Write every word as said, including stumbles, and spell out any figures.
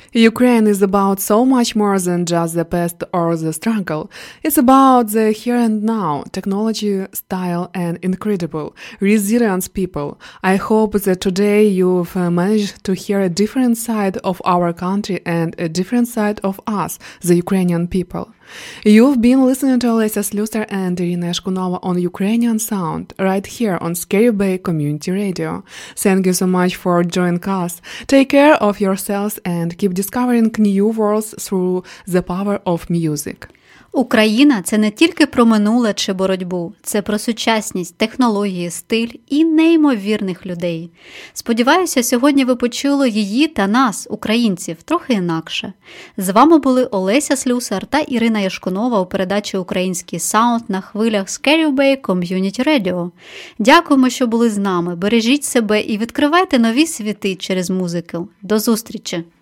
Ukraine is about so much more than just the past or the struggle. It's about the here and now, technology, style, and incredible, resilient people. I hope that today you've uh, managed to hear a different side of our country and a different side of us, the Ukrainian people. You've been listening to Olesya Slusar and Irina Yashkunova on Ukrainian Sound, right here on Scary Bay Community Radio. Thank you so much for joining us. Take care of yourselves and keep discovering new worlds through the power of music. Україна – це не тільки про минуле чи боротьбу, це про сучасність, технології, стиль і неймовірних людей. Сподіваюся, сьогодні ви почули її та нас, українців, трохи інакше. З вами були Олеся Слюсар та Ірина Яшкунова у передачі «Український саунд» на хвилях Scary Bay Community Radio. Дякуємо, що були з нами. Бережіть себе і відкривайте нові світи через музику. До зустрічі!